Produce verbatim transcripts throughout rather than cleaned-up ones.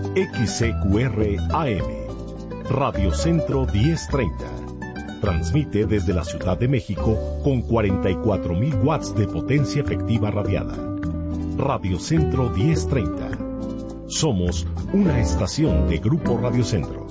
X C Q R A M, Radio Centro diez treinta. Transmite desde la Ciudad de México con cuarenta y cuatro mil watts de potencia efectiva radiada. Radio Centro diez treinta. Somos una estación de Grupo Radio Centro.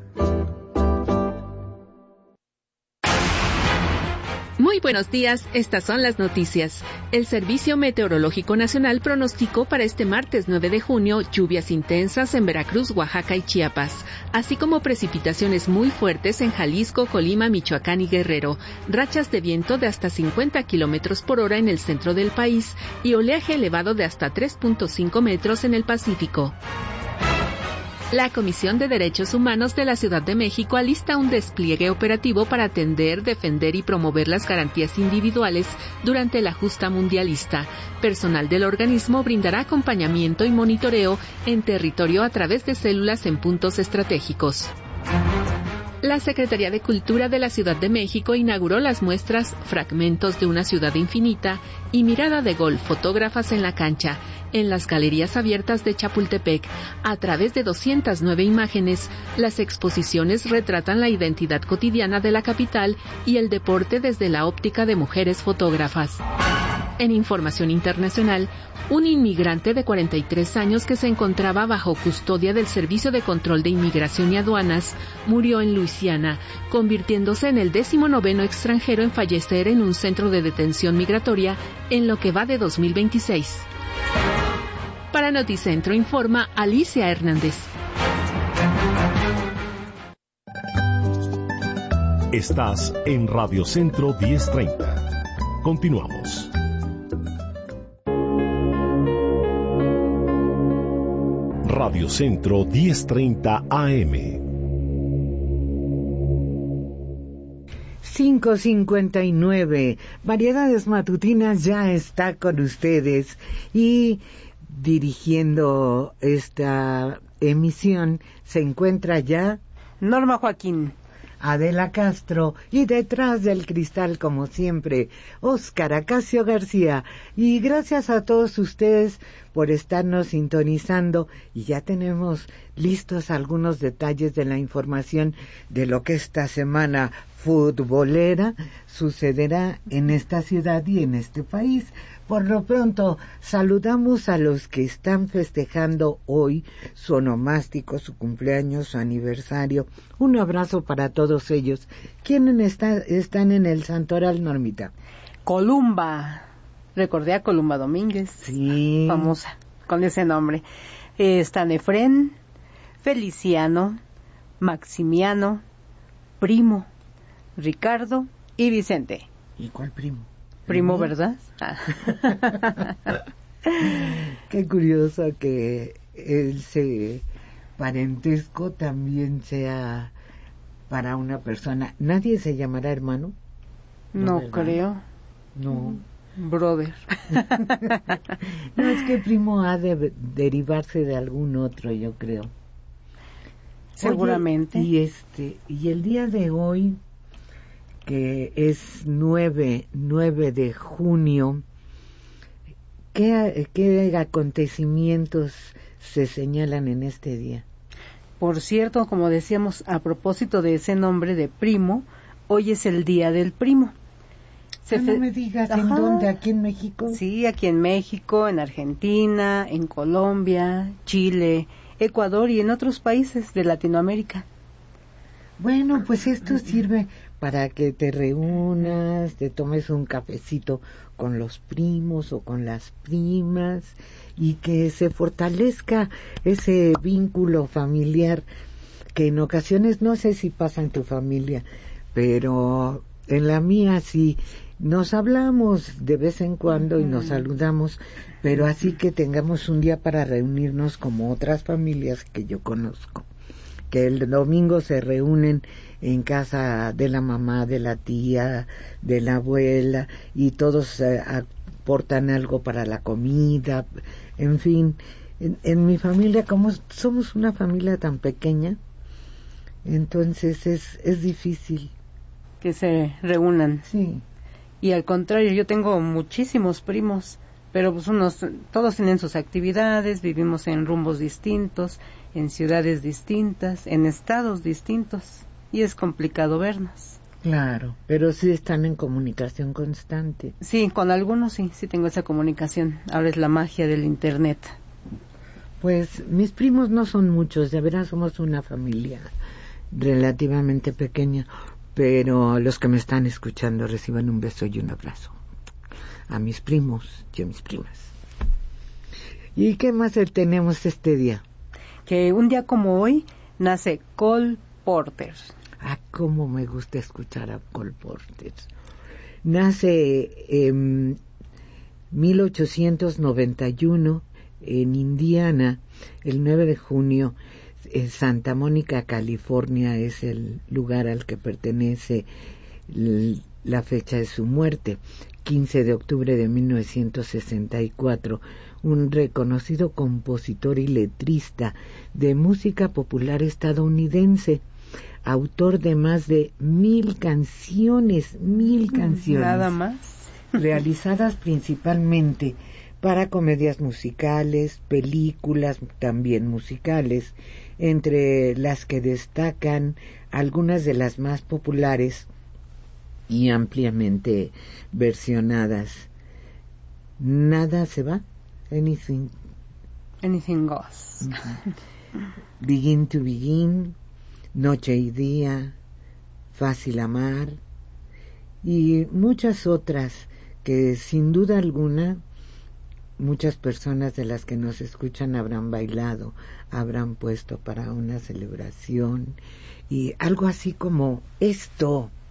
Muy buenos días, estas son las noticias. El Servicio Meteorológico Nacional pronosticó para este martes nueve de junio lluvias intensas en Veracruz, Oaxaca y Chiapas, así como precipitaciones muy fuertes en Jalisco, Colima, Michoacán y Guerrero, rachas de viento de hasta cincuenta kilómetros por hora en el centro del país y oleaje elevado de hasta tres punto cinco metros en el Pacífico. La Comisión de Derechos Humanos de la Ciudad de México alista un despliegue operativo para atender, defender y promover las garantías individuales durante la justa mundialista. Personal del organismo brindará acompañamiento y monitoreo en territorio a través de células en puntos estratégicos. La Secretaría de Cultura de la Ciudad de México inauguró las muestras Fragmentos de una ciudad infinita y Mirada de Gol, fotógrafas en la cancha, en las galerías abiertas de Chapultepec. A través de doscientas nueve imágenes, las exposiciones retratan la identidad cotidiana de la capital y el deporte desde la óptica de mujeres fotógrafas. En información internacional, un inmigrante de cuarenta y tres años que se encontraba bajo custodia del Servicio de Control de Inmigración y Aduanas murió en Luisiana, convirtiéndose en el décimo noveno extranjero en fallecer en un centro de detención migratoria en lo que va de dos mil veintiséis. Para Noticentro informa Alicia Hernández. Estás en Radio Centro diez treinta. Continuamos. Radio Centro diez treinta A M. cinco cincuenta y nueve. Variedades Matutinas ya está con ustedes y dirigiendo esta emisión se encuentra ya Norma Joaquín, Adela Castro y detrás del cristal, como siempre, Óscar Acacio García. Y gracias a todos ustedes por estarnos sintonizando y ya tenemos listos algunos detalles de la información de lo que esta semana futbolera sucederá en esta ciudad y en este país. Por lo pronto, saludamos a los que están festejando hoy su onomástico, su cumpleaños, su aniversario. Un abrazo para todos ellos. ¿Quiénes está, están en el santoral, Normita? Columba. Recordé a Columba Domínguez. Sí. Famosa, con ese nombre. Eh, están Efrén, Feliciano, Maximiano, Primo, Ricardo y Vicente. ¿Y cuál primo? Primo, ¿verdad? Ah. Qué curioso que ese parentesco también sea para una persona. ¿Nadie se llamará hermano? No, no creo. No. Brother. No, es que primo ha de derivarse de algún otro, yo creo. Seguramente. Oye, y este, y el día de hoy, que es nueve de junio, ¿qué, qué acontecimientos se señalan en este día? Por cierto, como decíamos, a propósito de ese nombre de primo, hoy es el Día del Primo. Se ah, fe... No me digas, ¿en Ajá. dónde? ¿Aquí en México? Sí, aquí en México, en Argentina, en Colombia, Chile, Ecuador y en otros países de Latinoamérica. Bueno, pues esto sirve para que te reúnas, te tomes un cafecito con los primos o con las primas y que se fortalezca ese vínculo familiar que en ocasiones, no sé si pasa en tu familia, pero en la mía sí, nos hablamos de vez en cuando y nos saludamos, pero así que tengamos un día para reunirnos como otras familias que yo conozco, que el domingo se reúnen en casa de la mamá, de la tía, de la abuela, y todos eh, aportan algo para la comida, en fin. En, en mi familia, como somos una familia tan pequeña, entonces es, es difícil. Que se reúnan. Sí. Y al contrario, yo tengo muchísimos primos, pero pues unos, todos tienen sus actividades, vivimos en rumbos distintos, en ciudades distintas, en estados distintos, y es complicado vernos. Claro, pero sí están en comunicación constante. Sí, con algunos sí, sí tengo esa comunicación. Ahora es la magia del internet. Pues mis primos no son muchos, de veras somos una familia relativamente pequeña, pero los que me están escuchando reciban un beso y un abrazo. A mis primos y a mis primas. ¿Y qué más tenemos este día? Que un día como hoy nace Cole Porter. Ah, cómo me gusta escuchar a Cole Porter. Nace en mil ochocientos noventa y uno en Indiana, el nueve de junio. En Santa Mónica, California, es el lugar al que pertenece la fecha de su muerte. quince de octubre de mil novecientos sesenta y cuatro, un reconocido compositor y letrista de música popular estadounidense, autor de más de mil canciones, mil canciones. Nada más. Realizadas principalmente para comedias musicales, películas también musicales, entre las que destacan algunas de las más populares y ampliamente versionadas. Nada se va, anything, anything goes. Uh-huh. Begin to Begin, Noche y Día, Fácil Amar y muchas otras que sin duda alguna muchas personas de las que nos escuchan habrán bailado, habrán puesto para una celebración, y algo así como esto